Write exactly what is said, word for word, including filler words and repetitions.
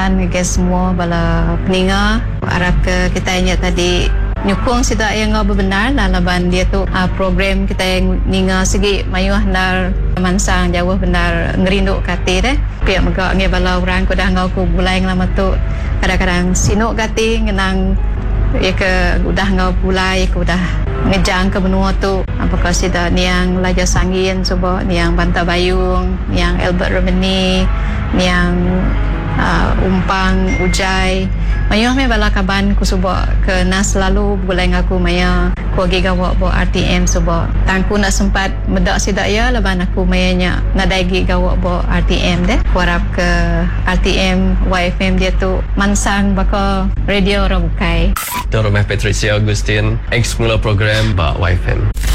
guys semua bala peninga harap ke kita ingat tadi nyukung sida yang nga benar laban dia tu uh, program kita yang ninga segi mayuh nar mansang jauh benar ngerindu kati deh pia megak nge bala orang ko dah ngau ku bulai lama tu kadang-kadang sinuk kati ngenang ya ke udah ngau bulai ku dah ngejang ke benua tu apakah sida niang laja sangin coba niang Banta Bayung niang Albert Romani niang uh, umpang ujai mayuh me bala kaban ku suba ke nas selalu bulai ngaku maya ku agi gawa bo R T M suba tangku nak sempat medak sidak ya laban aku mayanya nadaigi gawa bo R T M deh ku harap ke R T M Y F M dia tu mansang baka radio orang bukai Doro Patricia Agustin ex mula program ba Y F M.